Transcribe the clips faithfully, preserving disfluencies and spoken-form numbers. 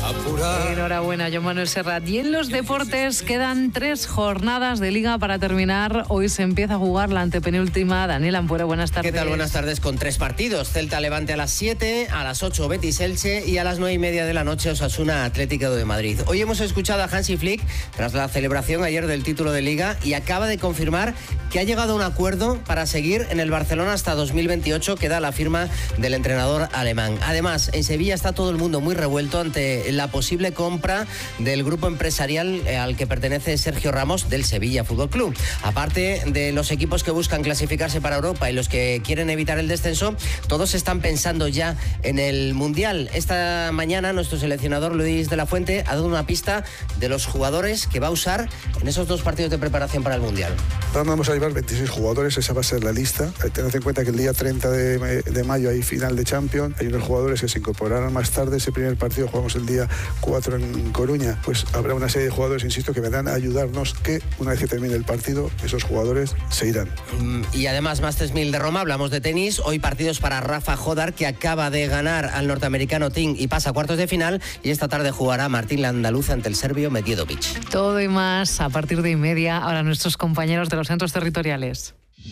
apurar. Enhorabuena, Joan Manuel Serrat. Y en los deportes quedan tres jornadas de Liga para terminar. Hoy se empieza a jugar la antepenúltima. Daniel Ampuero, buenas tardes. ¿Qué tal? Buenas tardes, con tres partidos. Celta Levante a las siete, a las ocho Betis Elche y a las nueve y media de la noche Osasuna Atlético de Madrid. Hoy hemos escuchado a Hansi Flick tras la celebración ayer del título de Liga y acaba de confirmar que ha llegado a un acuerdo para seguir en el Barcelona hasta dos mil veintiocho, que da la firma del entrenador alemán. Además, en Sevilla está todo el mundo muy revuelto ante la posible compra del grupo empresarial al que pertenece Sergio Ramos del Sevilla Fútbol Club. Aparte de los equipos que buscan clasificarse para Europa y los que quieren evitar el descenso, todos están pensando ya en el Mundial. Esta mañana nuestro seleccionador Luis de la Fuente ha dado una pista de los jugadores que va a usar en esos dos partidos de preparación para el Mundial. Vamos a llevar veintiséis jugadores, esa va a ser la lista. Tened en cuenta que el día treinta de mayo hay final de Champions, hay unos jugadores que se incorporarán más tarde. Ese primer partido jugamos el día cuatro en Coruña, pues habrá una serie de jugadores, insisto, que vendrán a ayudarnos, que una vez que termine el partido, esos jugadores se irán. Y además, Masters mil de Roma, hablamos de tenis. Hoy partidos para Rafa Jodar, que acaba de ganar al norteamericano Ting y pasa a cuartos de final, y esta tarde jugará Martín Landaluz ante el serbio Medjedovic. Todo y más a partir de y media. Ahora nuestros compañeros de los centros territoriales.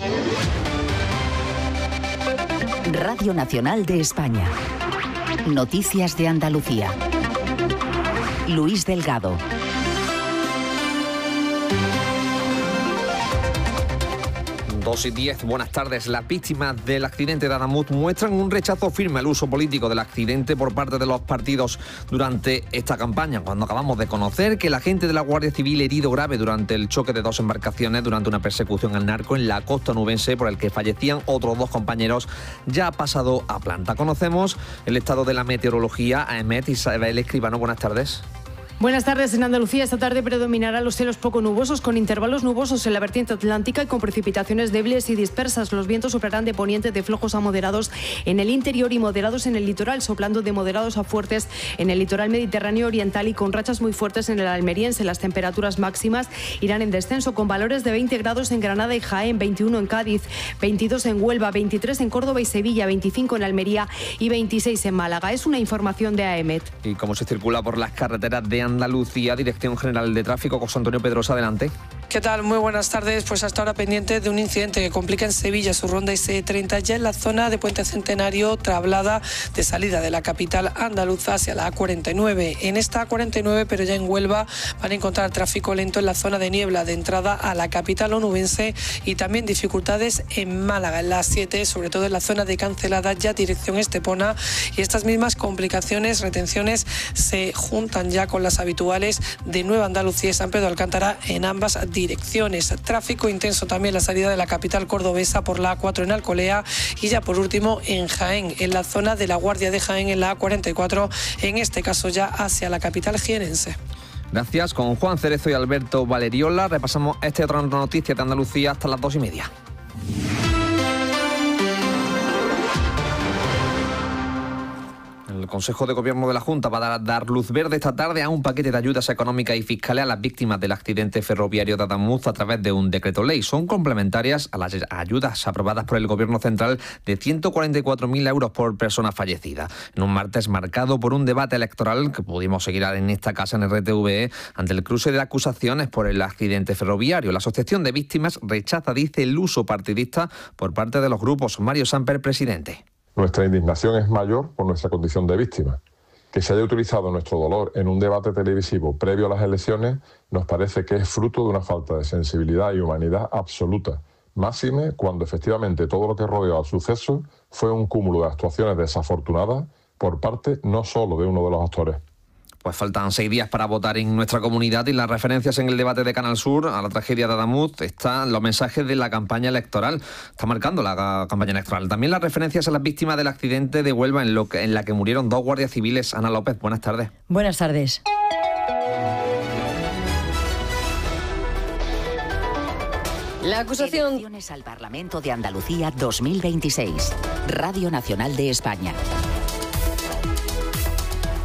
Radio Nacional de España. Noticias de Andalucía. Luis Delgado. dos y diez, buenas tardes. Las víctimas del accidente de Adamuz muestran un rechazo firme al uso político del accidente por parte de los partidos durante esta campaña, cuando acabamos de conocer que el agente de la Guardia Civil herido grave durante el choque de dos embarcaciones durante una persecución al narco en la costa onubense por el que fallecían otros dos compañeros ya ha pasado a planta. Conocemos el estado de la meteorología. A Emet Isabel Escribano, buenas tardes. Buenas tardes. En Andalucía esta tarde predominarán los cielos poco nubosos, con intervalos nubosos en la vertiente atlántica y con precipitaciones débiles y dispersas. Los vientos soplarán de poniente de flojos a moderados en el interior y moderados en el litoral, soplando de moderados a fuertes en el litoral mediterráneo oriental y con rachas muy fuertes en el almeriense. Las temperaturas máximas irán en descenso, con valores de veinte grados en Granada y Jaén, veintiuno en Cádiz, veintidós en Huelva, veintitrés en Córdoba y Sevilla, veinticinco en Almería y veintiséis en Málaga. Es una información de A E M E T. ¿Y cómo se circula por las carreteras de Andalucía? Dirección General de Tráfico, José Antonio Pedrosa, adelante. ¿Qué tal? Muy buenas tardes. Pues hasta ahora pendiente de un incidente que complica en Sevilla su ronda I C treinta, ya en la zona de Puente Centenario, trablada de salida de la capital andaluza hacia la A cuarenta y nueve. En esta A cuarenta y nueve, pero ya en Huelva, van a encontrar tráfico lento en la zona de Niebla, de entrada a la capital onubense, y también dificultades en Málaga, en la A siete, sobre todo en la zona de Cancelada, ya dirección Estepona, y estas mismas complicaciones, retenciones, se juntan ya con las habituales de Nueva Andalucía y San Pedro Alcántara en ambas direcciones. Tráfico intenso también la salida de la capital cordobesa por la A cuatro en Alcolea, y ya por último en Jaén, en la zona de la Guardia de Jaén en la A cuarenta y cuatro, en este caso ya hacia la capital jienense. Gracias. Con Juan Cerezo y Alberto Valeriola repasamos esta y otra noticia de Andalucía hasta las dos y media. El Consejo de Gobierno de la Junta va a dar, dar luz verde esta tarde a un paquete de ayudas económicas y fiscales a las víctimas del accidente ferroviario de Adamuz a través de un decreto ley. Son complementarias a las ayudas aprobadas por el Gobierno central de ciento cuarenta y cuatro mil euros por persona fallecida. En un martes marcado por un debate electoral que pudimos seguir en esta casa en R T V E ante el cruce de acusaciones por el accidente ferroviario. La Asociación de Víctimas rechaza, dice, el uso partidista por parte de los grupos. Mario Samper, presidente. Nuestra indignación es mayor por nuestra condición de víctima. Que se haya utilizado nuestro dolor en un debate televisivo previo a las elecciones nos parece que es fruto de una falta de sensibilidad y humanidad absoluta. Máxime cuando efectivamente todo lo que rodeó al suceso fue un cúmulo de actuaciones desafortunadas por parte no solo de uno de los actores. Pues faltan seis días para votar en nuestra comunidad y las referencias en el debate de Canal Sur a la tragedia de Adamuz están los mensajes de la campaña electoral. Está marcando la campaña electoral. También las referencias a las víctimas del accidente de Huelva en, lo que, en la que murieron dos guardias civiles. Ana López, buenas tardes. Buenas tardes. La acusación... Elecciones al Parlamento de Andalucía dos mil veintiséis. Radio Nacional de España.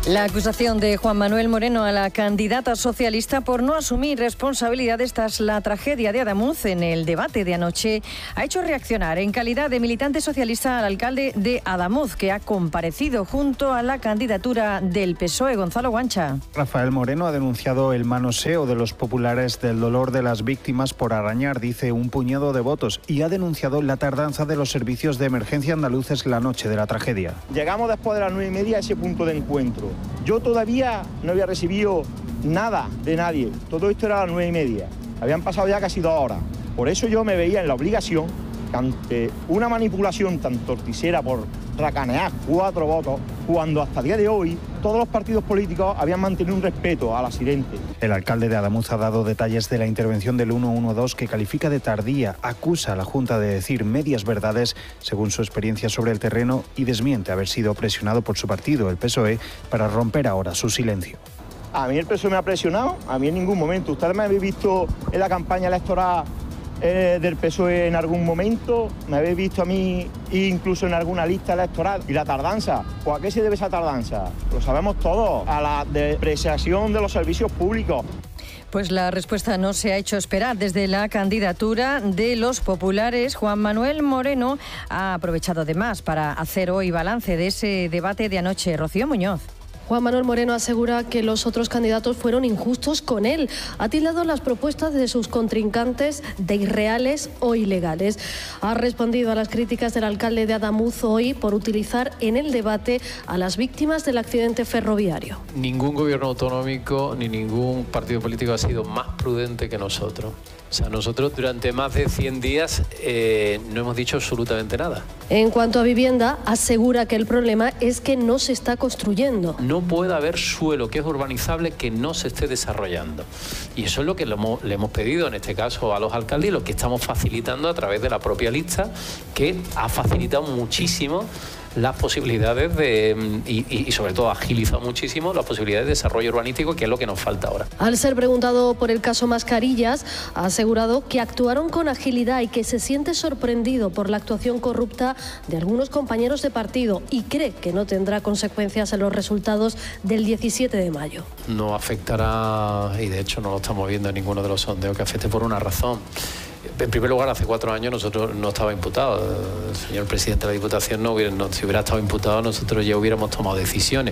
La acusación de Juan Manuel Moreno a la candidata socialista por no asumir responsabilidades tras la tragedia de Adamuz en el debate de anoche ha hecho reaccionar en calidad de militante socialista al alcalde de Adamuz, que ha comparecido junto a la candidatura del P S O E, Gonzalo Guancha. Rafael Moreno ha denunciado el manoseo de los populares del dolor de las víctimas por arañar, dice, un puñado de votos, y ha denunciado la tardanza de los servicios de emergencia andaluces la noche de la tragedia. Llegamos después de las nueve y media a ese punto de encuentro. Yo todavía no había recibido nada de nadie. Todo esto era a las nueve y media. Habían pasado ya casi dos horas. Por eso yo me veía en la obligación, ante una manipulación tan torticera por racanear cuatro votos, cuando hasta el día de hoy todos los partidos políticos habían mantenido un respeto al accidente. El alcalde de Adamuz ha dado detalles de la intervención del ciento doce que califica de tardía, acusa a la Junta de decir medias verdades según su experiencia sobre el terreno y desmiente haber sido presionado por su partido, el P S O E, para romper ahora su silencio. A mí el P S O E me ha presionado, a mí en ningún momento. Ustedes me habéis visto en la campaña electoral Eh, del P S O E en algún momento, me habéis visto a mí incluso en alguna lista electoral. Y la tardanza, ¿pues a qué se debe esa tardanza? Lo sabemos todos, a la depreciación de los servicios públicos. Pues la respuesta no se ha hecho esperar. Desde la candidatura de los populares, Juan Manuel Moreno ha aprovechado además para hacer hoy balance de ese debate de anoche. Rocío Muñoz. Juan Manuel Moreno asegura que los otros candidatos fueron injustos con él. Ha tildado las propuestas de sus contrincantes de irreales o ilegales. Ha respondido a las críticas del alcalde de Adamuz hoy por utilizar en el debate a las víctimas del accidente ferroviario. Ningún gobierno autonómico ni ningún partido político ha sido más prudente que nosotros. O sea, nosotros durante más de cien días eh, no hemos dicho absolutamente nada. En cuanto a vivienda, asegura que el problema es que no se está construyendo. No puede haber suelo que es urbanizable que no se esté desarrollando. Y eso es lo que le hemos, le hemos pedido en este caso a los alcaldes y lo que estamos facilitando a través de la propia lista, que ha facilitado muchísimo las posibilidades de, y, y, y sobre todo agilizado muchísimo las posibilidades de desarrollo urbanístico, que es lo que nos falta ahora. Al ser preguntado por el caso Mascarillas, ha asegurado que actuaron con agilidad y que se siente sorprendido por la actuación corrupta de algunos compañeros de partido y cree que no tendrá consecuencias en los resultados del diecisiete de mayo. No afectará, y de hecho no lo estamos viendo en ninguno de los sondeos que afecte, por una razón. En primer lugar, hace cuatro años nosotros no estaba imputado. El señor presidente de la Diputación no hubiera, no, si hubiera estado imputado, nosotros ya hubiéramos tomado decisiones.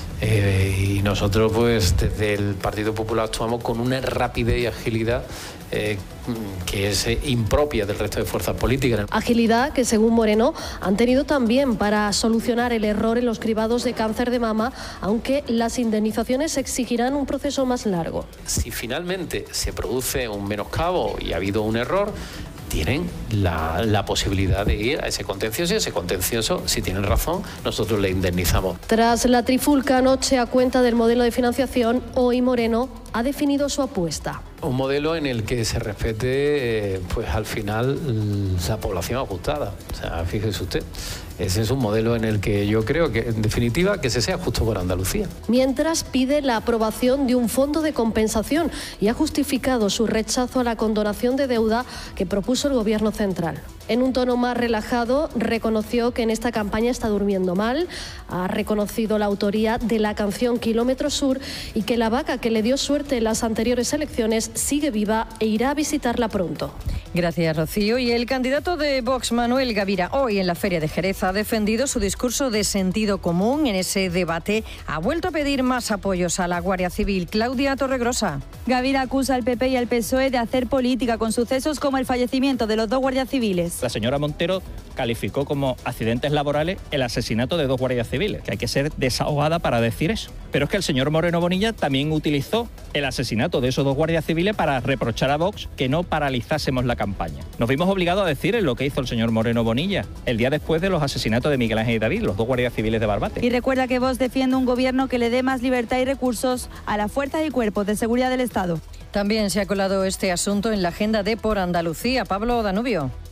Eh, y nosotros, pues, desde el Partido Popular actuamos con una rapidez y agilidad eh, que es impropia del resto de fuerzas políticas. Agilidad que, según Moreno, han tenido también para solucionar el error en los cribados de cáncer de mama, aunque las indemnizaciones exigirán un proceso más largo. Si finalmente se produce un menoscabo y ha habido un error, tienen la, la posibilidad de ir a ese contencioso y ese contencioso, si tienen razón, nosotros le indemnizamos. Tras la trifulca anoche a cuenta del modelo de financiación, hoy Moreno ha definido su apuesta. Un modelo en el que se respete, eh, pues al final, la población ajustada. O sea, fíjese usted, ese es un modelo en el que yo creo que, en definitiva, que se sea justo por Andalucía. Mientras pide la aprobación de un fondo de compensación y ha justificado su rechazo a la condonación de deuda que propuso el Gobierno central. En un tono más relajado, reconoció que en esta campaña está durmiendo mal, ha reconocido la autoría de la canción Kilómetro Sur y que la vaca que le dio suerte en las anteriores elecciones sigue viva e irá a visitarla pronto. Gracias, Rocío. Y el candidato de Vox, Manuel Gavira, hoy en la Feria de Jerez ha defendido su discurso de sentido común. En ese debate ha vuelto a pedir más apoyos a la Guardia Civil. Claudia Torregrosa. Gavira acusa al P P y al P S O E de hacer política con sucesos como el fallecimiento de los dos guardias civiles. La señora Montero calificó como accidentes laborales el asesinato de dos guardias civiles, que hay que ser desahogada para decir eso. Pero es que el señor Moreno Bonilla también utilizó el asesinato de esos dos guardias civiles para reprochar a Vox que no paralizásemos la campaña. Nos vimos obligados a decir lo que hizo el señor Moreno Bonilla el día después de los asesinatos de Miguel Ángel y David, los dos guardias civiles de Barbate. Y recuerda que Vox defiende un gobierno que le dé más libertad y recursos a las fuerzas y cuerpos de seguridad del Estado. También se ha colado este asunto en la agenda de Por Andalucía. Pablo Danubio.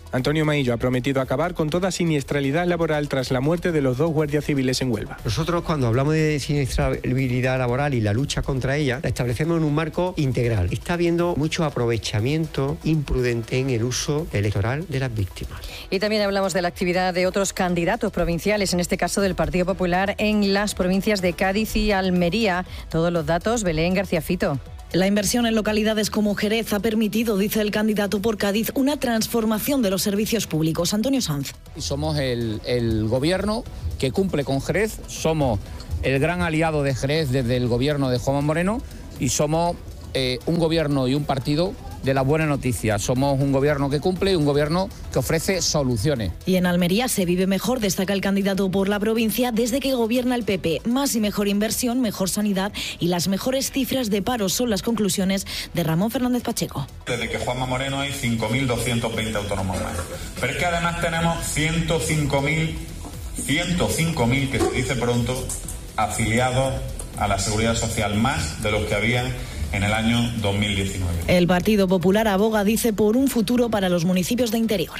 Antonio Maillo ha prometido acabar con toda siniestralidad laboral tras la muerte de los dos guardias civiles en Huelva. Nosotros, cuando hablamos de siniestralidad laboral y la lucha contra ella, la establecemos en un marco integral. Está habiendo mucho aprovechamiento imprudente en el uso electoral de las víctimas. Y también hablamos de la actividad de otros candidatos provinciales, en este caso del Partido Popular, en las provincias de Cádiz y Almería. Todos los datos, Belén García Fito. La inversión en localidades como Jerez ha permitido, dice el candidato por Cádiz, una transformación de los servicios públicos. Antonio Sanz. Somos el, el gobierno que cumple con Jerez, somos el gran aliado de Jerez desde el gobierno de Juanma Moreno y somos eh, un gobierno y un partido de la buena noticia. Somos un gobierno que cumple y un gobierno que ofrece soluciones. Y en Almería se vive mejor, destaca el candidato por la provincia, desde que gobierna el P P. Más y mejor inversión, mejor sanidad y las mejores cifras de paro son las conclusiones de Ramón Fernández Pacheco. Desde que Juanma Moreno hay cinco mil doscientos veinte autónomos más. Pero es que además tenemos ciento cinco mil, ciento cinco mil, que se dice pronto, afiliados a la Seguridad Social, más de los que había en el año dos mil diecinueve. El Partido Popular aboga, dice, por un futuro para los municipios de interior.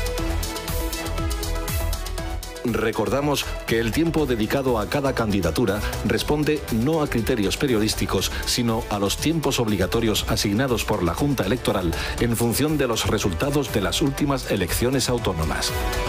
Recordamos que el tiempo dedicado a cada candidatura responde no a criterios periodísticos, sino a los tiempos obligatorios asignados por la Junta Electoral en función de los resultados de las últimas elecciones autónomas.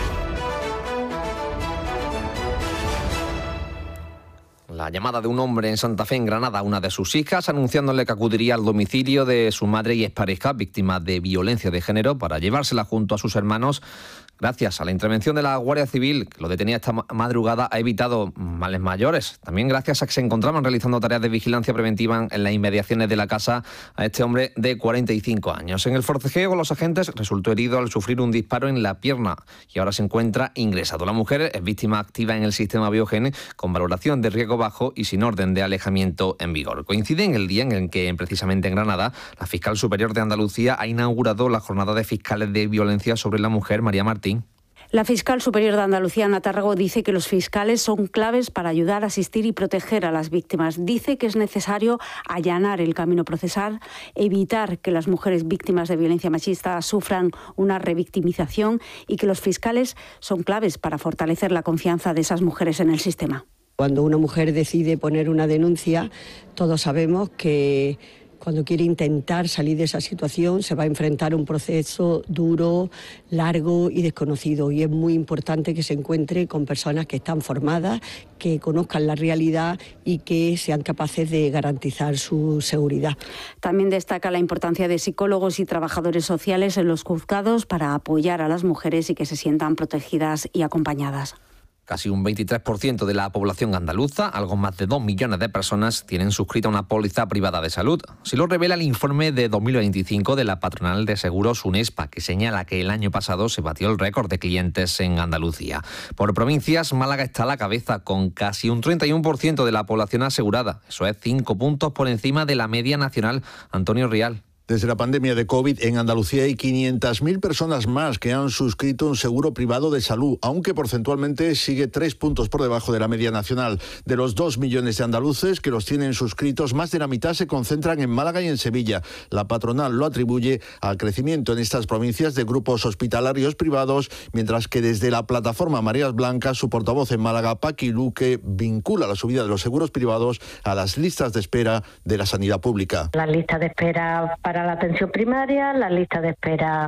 La llamada de un hombre en Santa Fe, en Granada, a una de sus hijas, anunciándole que acudiría al domicilio de su madre y expareja, víctima de violencia de género, para llevársela junto a sus hermanos. Gracias a la intervención de la Guardia Civil, que lo detenía esta madrugada, ha evitado males mayores. También gracias a que se encontraban realizando tareas de vigilancia preventiva en las inmediaciones de la casa a este hombre de cuarenta y cinco años. En el forcejeo con los agentes resultó herido al sufrir un disparo en la pierna y ahora se encuentra ingresado. La mujer es víctima activa en el sistema Biogen, con valoración de riesgo bajo y sin orden de alejamiento en vigor. Coincide en el día en el que, precisamente en Granada, la Fiscal Superior de Andalucía ha inaugurado la jornada de fiscales de violencia sobre la mujer, María Martín. La fiscal superior de Andalucía, Ana Tárrego, dice que los fiscales son claves para ayudar, asistir y proteger a las víctimas. Dice que es necesario allanar el camino procesal, evitar que las mujeres víctimas de violencia machista sufran una revictimización y que los fiscales son claves para fortalecer la confianza de esas mujeres en el sistema. Cuando una mujer decide poner una denuncia, todos sabemos que cuando quiere intentar salir de esa situación se va a enfrentar a un proceso duro, largo y desconocido. Y es muy importante que se encuentre con personas que están formadas, que conozcan la realidad y que sean capaces de garantizar su seguridad. También destaca la importancia de psicólogos y trabajadores sociales en los juzgados para apoyar a las mujeres y que se sientan protegidas y acompañadas. Casi un veintitrés por ciento de la población andaluza, algo más de dos millones de personas, tienen suscrita una póliza privada de salud. Así lo revela el informe de dos mil veinticinco de la patronal de seguros UNESPA, que señala que el año pasado se batió el récord de clientes en Andalucía. Por provincias, Málaga está a la cabeza, con casi un treinta y uno por ciento de la población asegurada. Eso es cinco puntos por encima de la media nacional. Antonio Rial. Desde la pandemia de COVID, en Andalucía hay quinientas mil personas más que han suscrito un seguro privado de salud, aunque porcentualmente sigue tres puntos por debajo de la media nacional. De los dos millones de andaluces que los tienen suscritos, más de la mitad se concentran en Málaga y en Sevilla. La patronal lo atribuye al crecimiento en estas provincias de grupos hospitalarios privados, mientras que desde la plataforma Mareas Blancas, su portavoz en Málaga, Paqui Luque, vincula la subida de los seguros privados a las listas de espera de la sanidad pública. Las listas de espera para Para la atención primaria, la lista de espera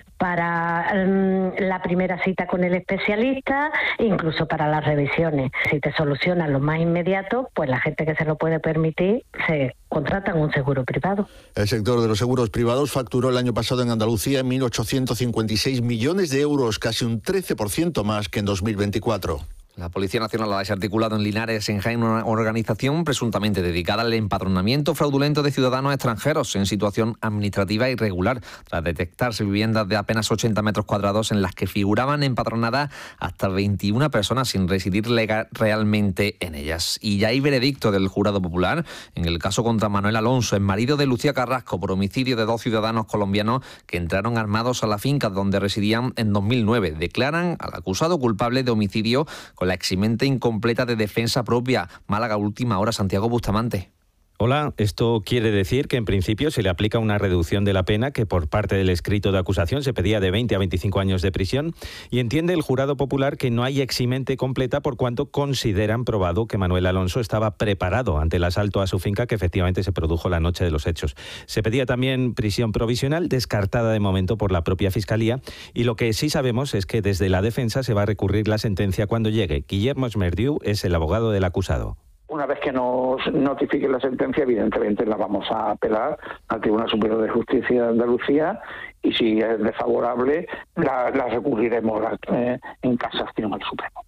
para um, la primera cita con el especialista, incluso para las revisiones. Si te solucionan lo más inmediato, pues la gente que se lo puede permitir se contratan un seguro privado. El sector de los seguros privados facturó el año pasado en Andalucía mil ochocientos cincuenta y seis millones de euros, casi un trece por ciento más que en dos mil veinticuatro. La Policía Nacional ha desarticulado en Linares, en Jaén, una organización presuntamente dedicada al empadronamiento fraudulento de ciudadanos extranjeros en situación administrativa irregular, tras detectarse viviendas de apenas ochenta metros cuadrados en las que figuraban empadronadas hasta veintiuna personas sin residir legal realmente en ellas. Y ya hay veredicto del jurado popular en el caso contra Manuel Alonso, el marido de Lucía Carrasco, por homicidio de dos ciudadanos colombianos que entraron armados a la finca donde residían en dos mil nueve. Declaran al acusado culpable de homicidio con la eximente incompleta de defensa propia. Málaga, última hora, Santiago Bustamante. Hola, esto quiere decir que en principio se le aplica una reducción de la pena que por parte del escrito de acusación se pedía de veinte a veinticinco años de prisión, y entiende el jurado popular que no hay eximente completa por cuanto consideran probado que Manuel Alonso estaba preparado ante el asalto a su finca que efectivamente se produjo la noche de los hechos. Se pedía también prisión provisional, descartada de momento por la propia Fiscalía, y lo que sí sabemos es que desde la defensa se va a recurrir la sentencia cuando llegue. Guillermo Esmerdiu es el abogado del acusado. Una vez que nos notifique la sentencia, evidentemente la vamos a apelar al Tribunal Superior de Justicia de Andalucía y si es desfavorable la, la recurriremos eh, en casación al Supremo.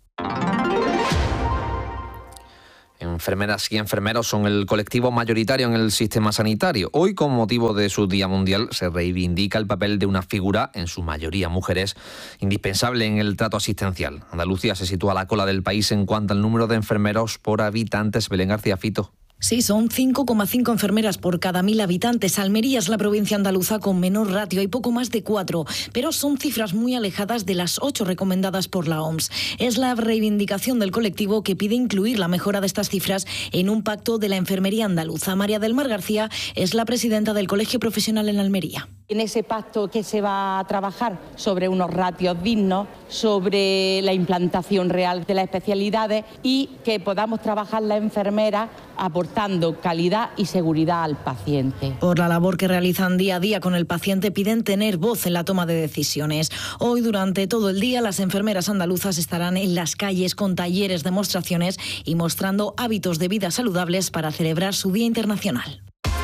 Enfermeras y enfermeros son el colectivo mayoritario en el sistema sanitario. Hoy, con motivo de su Día Mundial, se reivindica el papel de una figura, en su mayoría mujeres, indispensable en el trato asistencial. Andalucía se sitúa a la cola del país en cuanto al número de enfermeros por habitantes. Belén García Fito. Sí, son cinco coma cinco enfermeras por cada mil habitantes. Almería es la provincia andaluza con menor ratio, hay poco más de cuatro, pero son cifras muy alejadas de las ocho recomendadas por la O M S. Es la reivindicación del colectivo que pide incluir la mejora de estas cifras en un pacto de la enfermería andaluza. María del Mar García es la presidenta del Colegio Profesional en Almería. En ese pacto que se va a trabajar sobre unos ratios dignos, sobre la implantación real de las especialidades y que podamos trabajar la enfermera aportando calidad y seguridad al paciente. Por la labor que realizan día a día con el paciente piden tener voz en la toma de decisiones. Hoy, durante todo el día, las enfermeras andaluzas estarán en las calles con talleres, demostraciones y mostrando hábitos de vida saludables para celebrar su Día Internacional.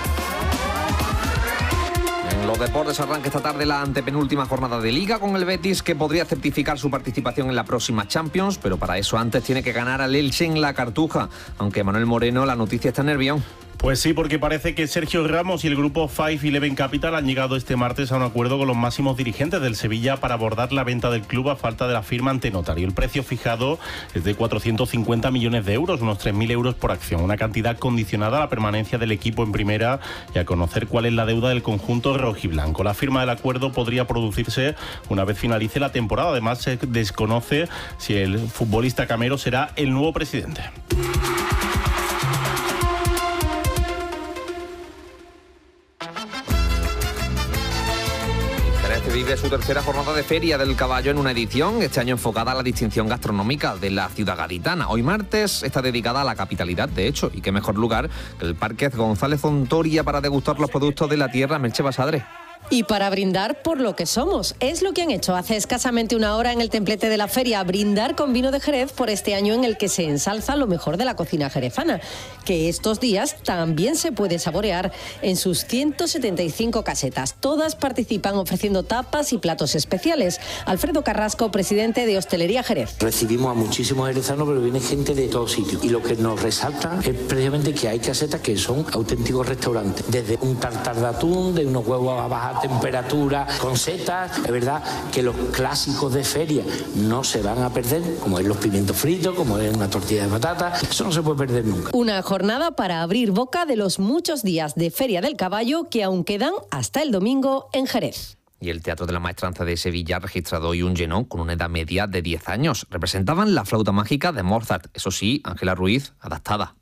En los deportes arranca esta tarde la antepenúltima jornada de Liga con el Betis, que podría certificar su participación en la próxima Champions, pero para eso antes tiene que ganar al Elche en la Cartuja. Aunque Manuel Moreno, la noticia está en Nervión. Pues sí, porque parece que Sergio Ramos y el grupo Five Eleven Capital han llegado este martes a un acuerdo con los máximos dirigentes del Sevilla para abordar la venta del club a falta de la firma ante notario. El precio fijado es de cuatrocientos cincuenta millones de euros, unos tres mil euros por acción, una cantidad condicionada a la permanencia del equipo en primera y a conocer cuál es la deuda del conjunto rojiblanco. La firma del acuerdo podría producirse una vez finalice la temporada. Además, se desconoce si el futbolista camero será el nuevo presidente. Vive su tercera jornada de Feria del Caballo en una edición, este año enfocada a la distinción gastronómica de la ciudad gaditana. Hoy martes está dedicada a la capitalidad, de hecho, y qué mejor lugar que el Parque González Ontoria para degustar los productos de la tierra. Merche Basadre. Y para brindar por lo que somos. Es lo que han hecho hace escasamente una hora en el templete de la feria, brindar con vino de Jerez por este año en el que se ensalza lo mejor de la cocina jerezana, que estos días también se puede saborear en sus ciento setenta y cinco casetas. Todas participan ofreciendo tapas y platos especiales. Alfredo Carrasco, presidente de Hostelería Jerez. Recibimos a muchísimos jerezanos, pero viene gente de todos sitios. Y lo que nos resalta es precisamente que hay casetas que son auténticos restaurantes. Desde un tartar de atún, de unos huevos a baja temperatura con setas. Es verdad que los clásicos de feria no se van a perder, como es los pimientos fritos, como es una tortilla de patata. Eso no se puede perder nunca. Una jornada para abrir boca de los muchos días de Feria del Caballo que aún quedan hasta el domingo en Jerez. Y el Teatro de la Maestranza de Sevilla ha registrado hoy un llenón con una edad media de diez años. Representaban la flauta mágica de Mozart. Eso sí, Ángela Ruiz, adaptada.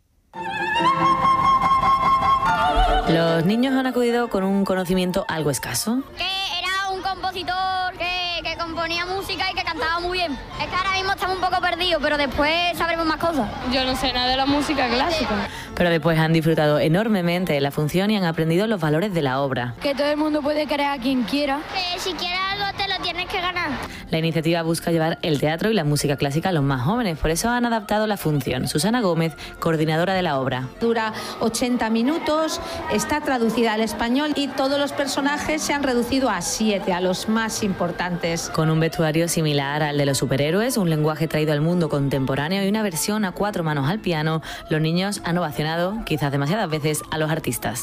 Los niños han acudido con un conocimiento algo escaso. Que era un compositor que, que componía música y que cantaba muy bien. Es que ahora mismo estamos un poco perdidos, pero después sabremos más cosas. Yo no sé nada de la música clásica. Pero después han disfrutado enormemente de la función y han aprendido los valores de la obra. Que todo el mundo puede crear a quien quiera. Que si quieres algo te lo tienes que ganar. La iniciativa busca llevar el teatro y la música clásica a los más jóvenes, por eso han adaptado la función. Susana Gómez, coordinadora de la obra. Dura ochenta minutos, está traducida al español y todos los personajes se han reducido a siete, a los más importantes. Con un vestuario similar al de los superhéroes, un lenguaje traído al mundo contemporáneo y una versión a cuatro manos al piano, los niños han ovacionado, quizás demasiadas veces, a los artistas.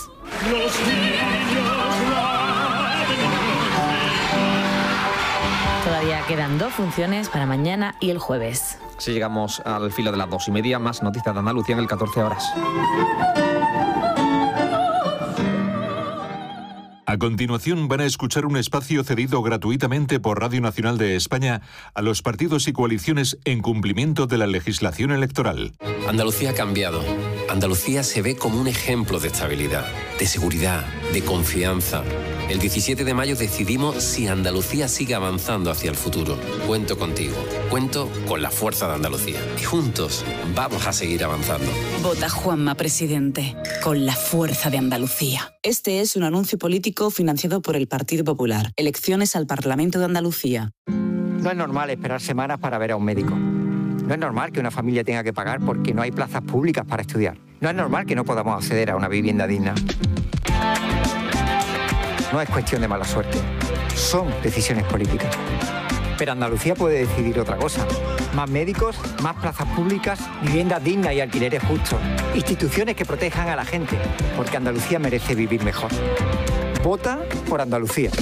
Todavía quedan dos funciones para mañana y el jueves. Si llegamos al filo de las dos y media, más noticias de Andalucía en el catorce horas. A continuación van a escuchar un espacio cedido gratuitamente por Radio Nacional de España a los partidos y coaliciones en cumplimiento de la legislación electoral. Andalucía ha cambiado. Andalucía se ve como un ejemplo de estabilidad, de seguridad, de confianza. El diecisiete de mayo decidimos si Andalucía sigue avanzando hacia el futuro. Cuento contigo. Cuento con la fuerza de Andalucía. Y juntos vamos a seguir avanzando. Vota Juanma, presidente, con la fuerza de Andalucía. Este es un anuncio político financiado por el Partido Popular. Elecciones al Parlamento de Andalucía. No es normal esperar semanas para ver a un médico. No es normal que una familia tenga que pagar porque no hay plazas públicas para estudiar. No es normal que no podamos acceder a una vivienda digna. No es cuestión de mala suerte. Son decisiones políticas. Pero Andalucía puede decidir otra cosa. Más médicos, más plazas públicas, viviendas dignas y alquileres justos. Instituciones que protejan a la gente, porque Andalucía merece vivir mejor. Vota por Andalucía.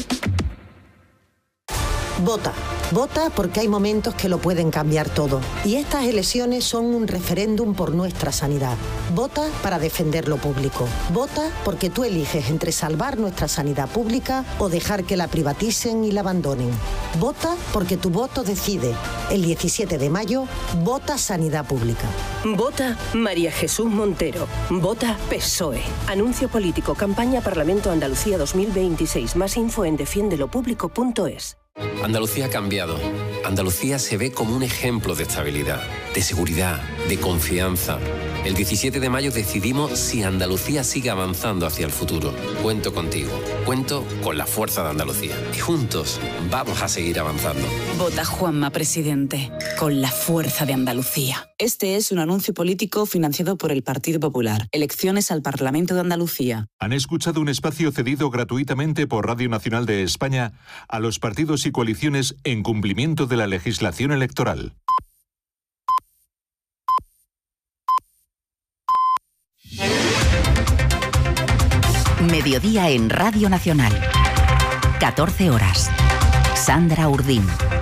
Vota. Vota porque hay momentos que lo pueden cambiar todo. Y estas elecciones son un referéndum por nuestra sanidad. Vota para defender lo público. Vota porque tú eliges entre salvar nuestra sanidad pública o dejar que la privaticen y la abandonen. Vota porque tu voto decide. El diecisiete de mayo, vota Sanidad Pública. Vota María Jesús Montero. Vota P S O E. Anuncio político. Campaña Parlamento Andalucía dos mil veintiséis. Más info en defiendelopublico punto es. Andalucía ha cambiado. Andalucía se ve como un ejemplo de estabilidad, de seguridad, de confianza. El diecisiete de mayo decidimos si Andalucía sigue avanzando hacia el futuro. Cuento contigo. Cuento con la fuerza de Andalucía. Y juntos vamos a seguir avanzando. Vota Juanma, presidente, con la fuerza de Andalucía. Este es un anuncio político financiado por el Partido Popular. Elecciones al Parlamento de Andalucía. Han escuchado un espacio cedido gratuitamente por Radio Nacional de España a los partidos y coaliciones en cumplimiento de la legislación electoral. Mediodía en Radio Nacional. catorce horas. Sandra Urdín.